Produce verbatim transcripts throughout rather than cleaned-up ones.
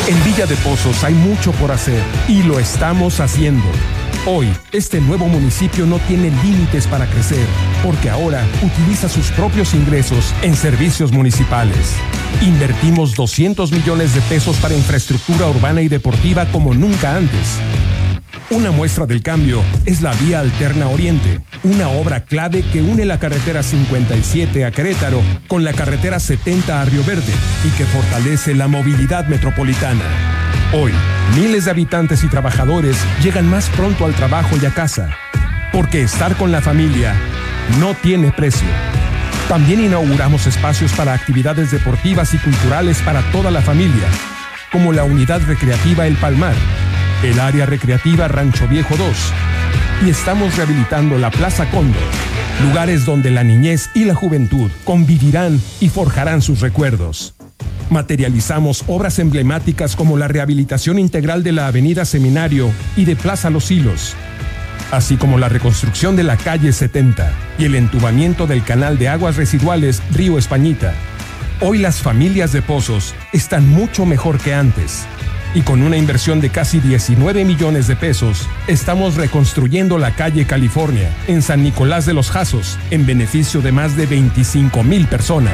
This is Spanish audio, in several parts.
En Villa de Pozos hay mucho por hacer y lo estamos haciendo. Hoy, este nuevo municipio no tiene límites para crecer, porque ahora utiliza sus propios ingresos en servicios municipales. Invertimos doscientos millones de pesos para infraestructura urbana y deportiva como nunca antes. Una muestra del cambio es la Vía Alterna Oriente, una obra clave que une la carretera cincuenta y siete a Querétaro con la carretera setenta a Río Verde y que fortalece la movilidad metropolitana. Hoy, miles de habitantes y trabajadores llegan más pronto al trabajo y a casa, porque estar con la familia no tiene precio. También inauguramos espacios para actividades deportivas y culturales para toda la familia, como la unidad recreativa El Palmar, el área recreativa Rancho Viejo dos, y estamos rehabilitando la Plaza Cóndor, lugares donde la niñez y la juventud convivirán y forjarán sus recuerdos. Materializamos obras emblemáticas como la rehabilitación integral de la Avenida Seminario y de Plaza Los Hilos, así como la reconstrucción de la calle setenta y el entubamiento del canal de aguas residuales Río Españita. Hoy las familias de Pozos están mucho mejor que antes. Y con una inversión de casi diecinueve millones de pesos, estamos reconstruyendo la calle California en San Nicolás de los Jazos, en beneficio de más de veinticinco mil personas.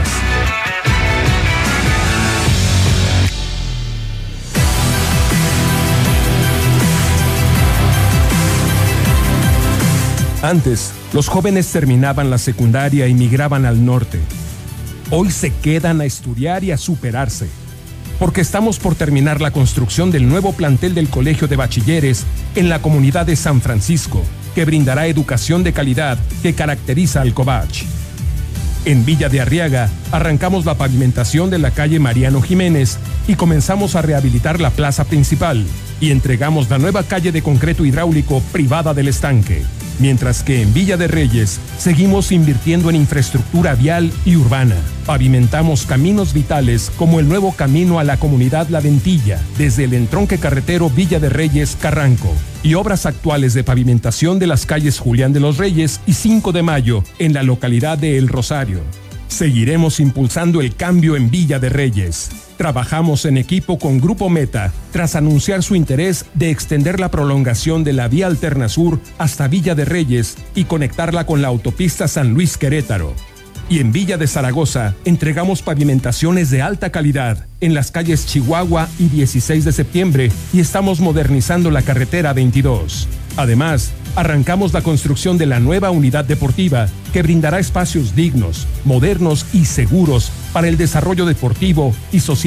Antes, los jóvenes terminaban la secundaria y migraban al norte. Hoy se quedan a estudiar y a superarse, porque estamos por terminar la construcción del nuevo plantel del Colegio de Bachilleres en la comunidad de San Francisco, que brindará educación de calidad que caracteriza al Cobach. En Villa de Arriaga, arrancamos la pavimentación de la calle Mariano Jiménez y comenzamos a rehabilitar la plaza principal, y entregamos la nueva calle de concreto hidráulico privada del Estanque. Mientras que en Villa de Reyes seguimos invirtiendo en infraestructura vial y urbana. Pavimentamos caminos vitales como el nuevo camino a la comunidad La Ventilla, desde el entronque carretero Villa de Reyes Carranco, y obras actuales de pavimentación de las calles Julián de los Reyes y cinco de Mayo en la localidad de El Rosario. Seguiremos impulsando el cambio en Villa de Reyes. Trabajamos en equipo con Grupo Meta tras anunciar su interés de extender la prolongación de la Vía Alterna Sur hasta Villa de Reyes y conectarla con la autopista San Luis Querétaro. Y en Villa de Zaragoza entregamos pavimentaciones de alta calidad en las calles Chihuahua y dieciséis de septiembre y estamos modernizando la carretera veintidós. Además, arrancamos la construcción de la nueva unidad deportiva que brindará espacios dignos, modernos y seguros para el desarrollo deportivo y social